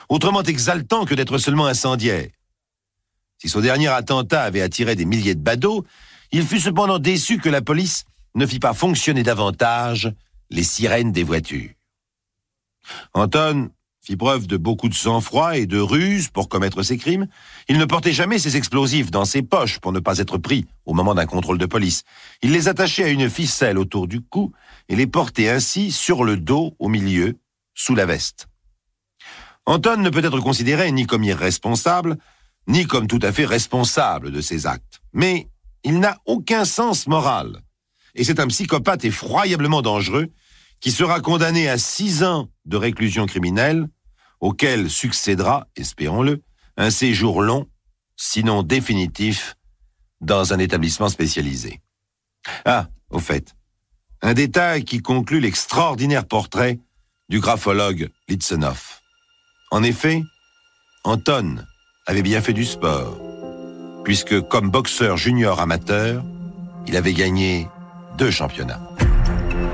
autrement exaltant que d'être seulement incendiaire. Si son dernier attentat avait attiré des milliers de badauds, il fut cependant déçu que la police ne fit pas fonctionner davantage les sirènes des voitures. Anton fit preuve de beaucoup de sang-froid et de ruse pour commettre ses crimes. Il ne portait jamais ses explosifs dans ses poches pour ne pas être pris au moment d'un contrôle de police. Il les attachait à une ficelle autour du cou et les portait ainsi sur le dos au milieu, sous la veste. Anton ne peut être considéré ni comme irresponsable, ni comme tout à fait responsable de ses actes. Mais il n'a aucun sens moral. Et c'est un psychopathe effroyablement dangereux qui sera condamné à 6 ans de réclusion criminelle, auquel succédera, espérons-le, un séjour long, sinon définitif, dans un établissement spécialisé. Ah, au fait, un détail qui conclut l'extraordinaire portrait du graphologue Litvinov. En effet, Anton avait bien fait du sport, puisque comme boxeur junior amateur, il avait gagné 2 championnats.